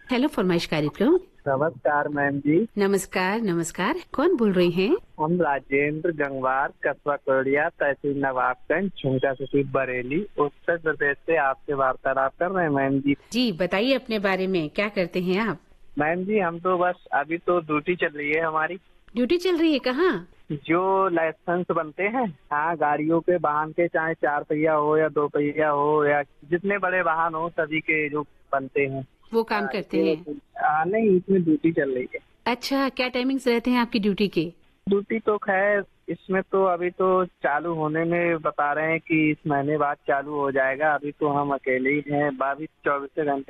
Hello फरमाइश कार्यक्रम। नमस्कार मैम जी। नमस्कार नमस्कार, कौन बोल रही हैं? हम राजेंद्र गंगवार, कस्बा कोडिया, तहसील नवाबगंज, झुमका सिटी, बरेली, उत्तर प्रदेश से आपसे वार्तालाप कर रहे हैं मैम जी। जी बताइए अपने बारे में, क्या करते हैं आप? मैम जी हम तो बस अभी तो ड्यूटी चल रही है हमारी। ड्यूटी चल रही है, कहाँ? जो लाइसेंस बनते हैं, हाँ, गाड़ियों के वाहन के, चाहे 4 पहिया हो या 2 पहिया हो या जितने बड़े वाहन हो, सभी के जो बनते हैं। वो काम करते हैं? नहीं, इसमें ड्यूटी चल रही है। अच्छा, क्या टाइमिंग्स रहते हैं आपकी ड्यूटी के? ड्यूटी तो खैर इसमें तो अभी तो चालू होने में बता रहे हैं कि इस महीने बाद चालू हो जाएगा। अभी तो हम अकेले ही हैं, 22-24 घंटे